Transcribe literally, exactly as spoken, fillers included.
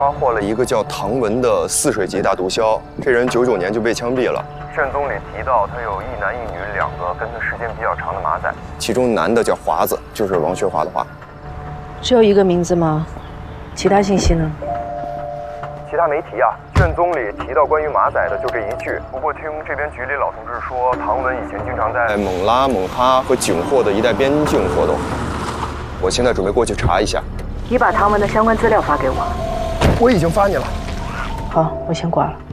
抓获了一个叫唐文的泗水籍大毒枭，这人九九年就被枪毙了。卷宗里提到他有一男一女两个跟他时间比较长的马仔，其中男的叫华子，就是王学华的华。 只有一个名字吗？其他信息呢？ 其他没提啊。卷宗里提到关于马仔的就这一句。不过听这边局里老同志说，唐文以前经常在勐拉、勐哈和景霍的一带边境活动。我现在准备过去查一下。 你把唐文的相关资料发给我。 我已经发你了。 好，我先挂了。